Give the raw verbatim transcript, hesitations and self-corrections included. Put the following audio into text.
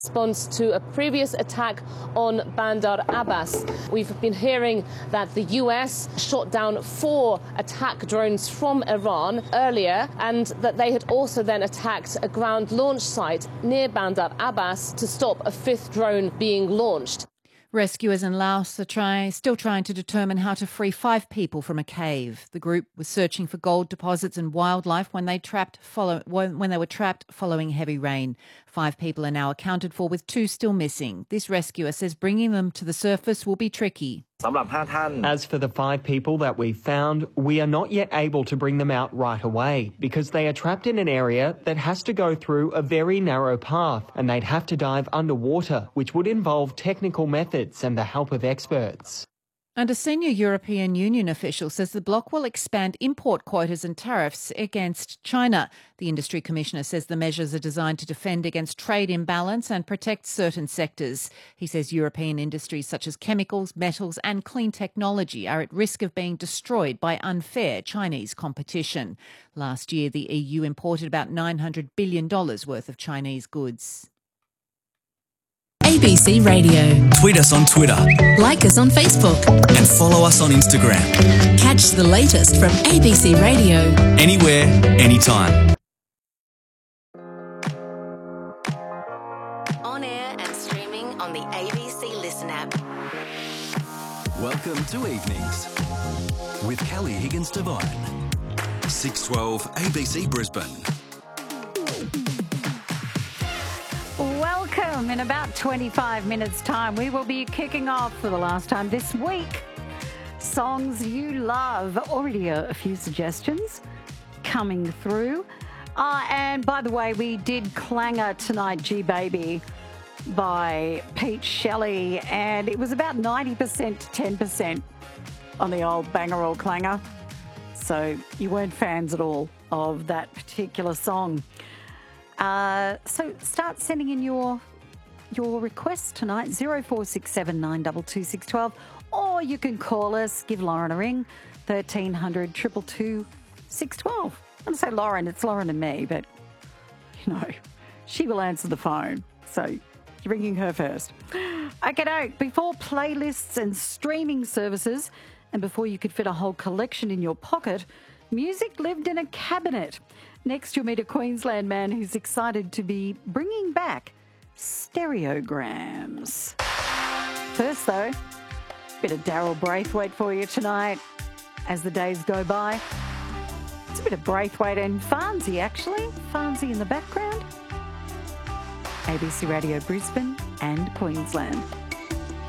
Response to a previous attack on Bandar Abbas. We've been hearing that the U S shot down four attack drones from Iran earlier, and that they had also then attacked a ground launch site near Bandar Abbas to stop a fifth drone being launched. Rescuers in Laos are try, still trying to determine how to free five people from a cave. The group was searching for gold deposits and wildlife when they trapped follow, when they were trapped following heavy rain. Five people are now accounted for, with two still missing. This rescuer says bringing them to the surface will be tricky. As for the five people that we've found, we are not yet able to bring them out right away because they are trapped in an area that has to go through a very narrow path, and they'd have to dive underwater, which would involve technical methods and the help of experts. And a senior European Union official says the bloc will expand import quotas and tariffs against China. The industry commissioner says the measures are designed to defend against trade imbalance and protect certain sectors. He says European industries such as chemicals, metals and clean technology are at risk of being destroyed by unfair Chinese competition. Last year, the E U imported about nine hundred billion dollars worth of Chinese goods. A B C Radio. Tweet us on Twitter. Like us on Facebook. And follow us on Instagram. Catch the latest from A B C Radio. Anywhere, anytime. On air and streaming on the A B C Listen app. Welcome to Evenings with Kelly Higgins-Devine. six twelve A B C Brisbane. Welcome. In about twenty-five minutes' time, we will be kicking off for the last time this week songs you love. Already a, a few suggestions coming through. Uh, and by the way, we did Clanger tonight, G-Baby, by Pete Shelley, and it was about ninety percent to ten percent on the old banger or clanger. So you weren't fans at all of that particular song. Uh, so start sending in your your requests tonight, zero four six seven nine two two six one two, or you can call us, give Lauren a ring, thirteen hundred, two two two, six one two. I'm going to say Lauren, it's Lauren and me, but, you know, she will answer the phone. So you're ringing her first. Okay, no, before playlists and streaming services, and before you could fit a whole collection in your pocket, music lived in a cabinet. Next, you'll meet a Queensland man who's excited to be bringing back stereograms. First, though, a bit of Daryl Braithwaite for you tonight as the days go by. It's a bit of Braithwaite and Farnsey, actually. Farnsey in the background. A B C Radio Brisbane and Queensland.